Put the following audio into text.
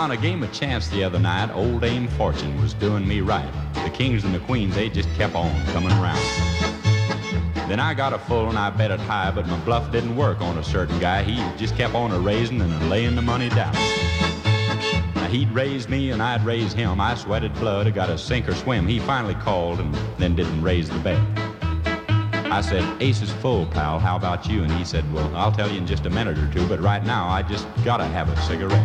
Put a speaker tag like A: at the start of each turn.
A: Now, in a game of chance the other night, old Dame Fortune was doing me right. The kings and the queens, they just kept on coming around. Then I got a full and I bet it high, but my bluff didn't work on a certain guy. He just kept on a-raising and laying the money down. Now, he'd raise me and I'd raise him. I sweated blood, I got a sink or swim. He finally called and then didn't raise the bet. I said, ace is full, pal, how about you? And he said, well, I'll tell you in just a minute or two, but right now I just gotta have a cigarette.